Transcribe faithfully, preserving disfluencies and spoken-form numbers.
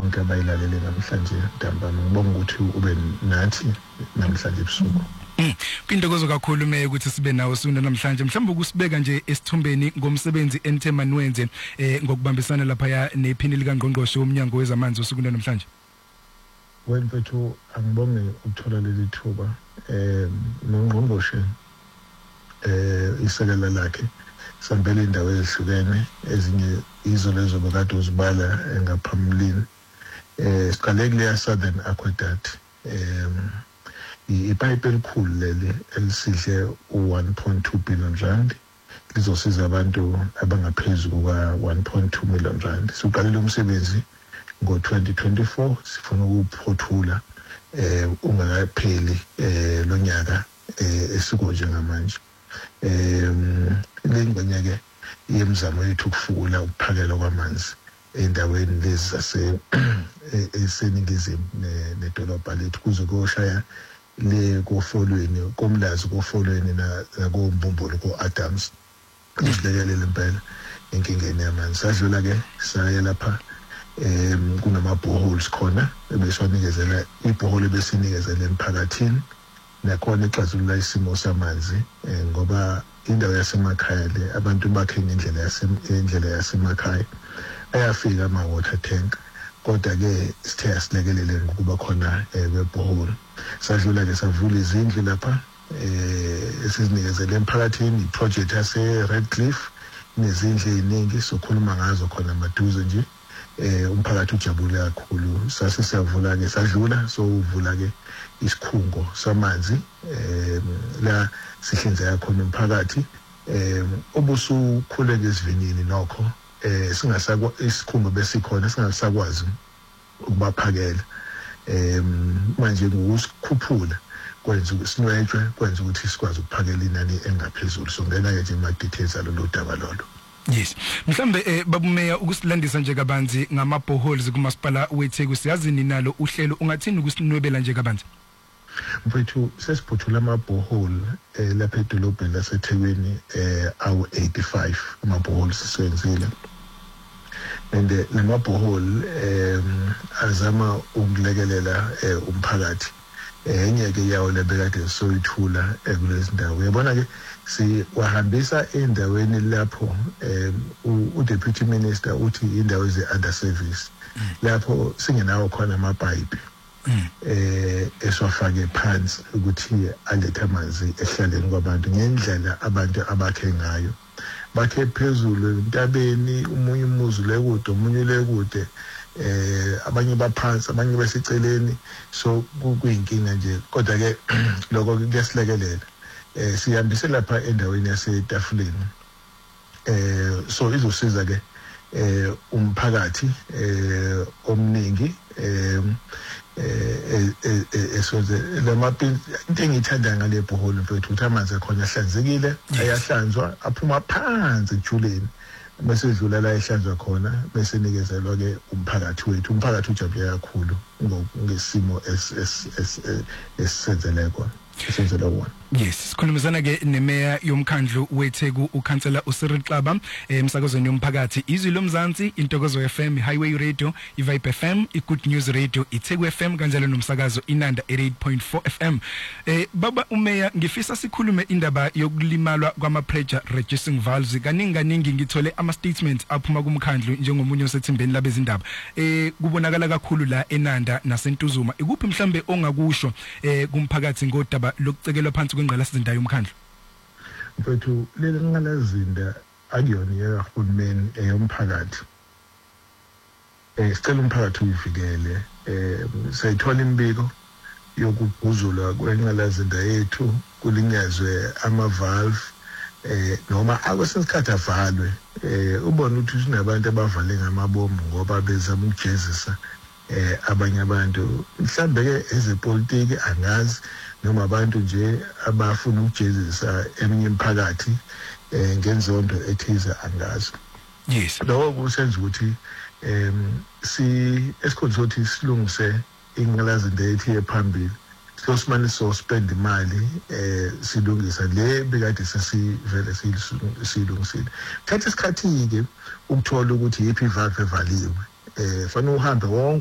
bonke abayilalele namhlanje ntambama ngibonga ukuthi ube nathi namhlanje ebusuku. Kintokozo kakhulu meya ukuthi sibe nawo sona namhlanje mhlawumbe ukusibeka nje esithumbeni ngomsebenzi enithema niwenze eh ngokubambisana lapha ya nephini lika Ngqongqoshe womnyango wezamanzi usuku namhlanje. Wemfethu angibonge ukuthola leli thuba eh noNgqongqoshe eh isekela lakhe sambele indawo ezihlukene ezinye izo lezo bekade uzibala ngaphambilini eh siqale kule Southern Aqueduct eh ipipe elikhulu leli elisihle u one point two billion rand lizosiza abantu abangaphezulu kwa one point two million rand. Siqalile umsebenzi ngo twenty twenty-four sifuna ukuphothula eh ungakapheli eh lonyaka eh esikonje ngamanje. Eh lengxenye ke yemizamo yethu ukufula ukuphakela kwamanzi endaweni lezi zase eseningizimu nedolobha lethu kuze koshaya le kofolweni komlazi kofolweni na kombumbulu koAdams isilekelele impela inkingeni yamanzi. Sadlula ke saya lapha em kunama boreholes khona ebesonikezela ibohole besinikezele emphakathini nakhona ixazulula isimo samanzi ngoba indawo yasemakhaya le abantu bakhe ngendlela yasemendlela yasemakhaya ayafika ama water tank kodwa ke sithe asilekelele ngokuba khona webohole. Sadlula ke savula izindlu lapha eh esizinikezele emphakathini iproject yase Redcliffe nezindlu eziningi sokhuluma ngazo khona maduze nje eh umphakathi ujabule kakhulu. Sase siyavula ke sadlula so uvula ke isikhungo samanzi eh la sihlinzeka khona umphakathi eh obusukhule ngesivinini nokho eh singasakwa isikhungo besikhona singasakwazi ukubaphakela eh manje ngokusikhuphula kwenza ukusinwetshwe kwenza ukuthi sikwazi ukuphakela inani engaphezulu. So ngena nje ma details alolu daba lolo. Yes. Mhlambe eh, babumeya ukusilandisa nje kabanzi ngama boreholes kumasipala weTheku siyazini nalo uhlelo ungathini ukusinwebela nje kabanzi? Mfethu sesiphuthula ama borehole eh lapha edolobheni laseThekwini eh awu eighty-five ama boreholes sisenzile. And lama borehole em azama ukulekelela umphakathi enye ke yawo lebekade soyithula ekulezi ndawo. Uyabona ke si wahambisa endaweni lapho u deputy minister uthi indawo eze under service lapho singenawo khona ama pipe eh eswafake phansi ukuthi alethe amanzi ehlaleni kwabantu ngendlela abantu abakhe ngayo bakhe phezulu entabeni umunye umuzi lekude umunye lekude eh abanye baphansi abanye baseceleni so kuyinkinga nje kodwa ke lokho kuyasilekelela eh sihambise lapha endaweni yaseTafuleni eh so izosiza ke eh umphakathi eh omningi eh eh eswenze lamaphi into engithanda ngale bohole mfethu uthi amanzi khona ahlanzekile ayahlanzwa aphuma phansi ejuleni bese edlula la ehlanzwa khona bese nikezelwa ke umphakathi wethu. Umphakathi ujabule kakhulu ngesimo esisenzeleko esenzela wona. Yes, sikhulumizana ke nemeya yomkhandlu weTheku uKhansela uCyril Xaba emsakazweni yomphakathi izwi lomzansi Intokozo F M, Highway Radio, iVibe F M, iGood News Radio, iTheku F M kanjalo nomsakazo Inanda eighty-eight point four F M. Eh baba umeya ngifisa sikhulume indaba yokulimalwa kwama pressure reducing valves. Kaningi kaningi ngithole ama statements aphuma kumkhandlu njengomunye osethembeni labezindaba. Eh kubonakala kakhulu la eNanda naseNtuzuma. Ikuphi mhlambe ongakusho eh kumphakathi ngodaba lokucekelwa phansi kwengqala sizinda yomkhandlu? Mfethu leli ngalazinda akuyona yahulumeni eyomphakathi. Eh sicela umphakathi uyivikele eh sayithola imbiko yokuguzulwa kwengqalazinda yethu kulinyazwe ama valve eh noma akwesikhathi avalwe eh ubona ukuthi sinabantu abavale ngamabombo ngoba bezama ukujezisa eh abanye abantu mhlambe ke ezepolitiki angazi noma abantu nje abafuna ukujezisa eminye imphakathi eh ngenzondo ethize angazi. Yes. Lokho kusenza ukuthi em si esikhonsothi silungise ingqalazinda yethu ephambili. So simane so spend imali eh silungisa le bekade sesivele silungisile. Thatha isikhathi ke ukuthola ukuthi yipi valve evaliwe eh fanele uhambe wonke